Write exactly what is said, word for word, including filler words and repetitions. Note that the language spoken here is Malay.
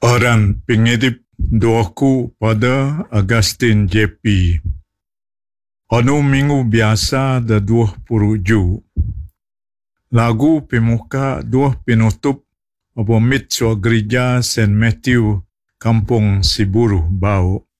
Orang pengedip doaku pada Agustin J P. Anu minggu biasa da dua puluh ju. Lagu pemuka dua penutup apa mit sua gereja Saint Matthew Kampung Siburu Bau.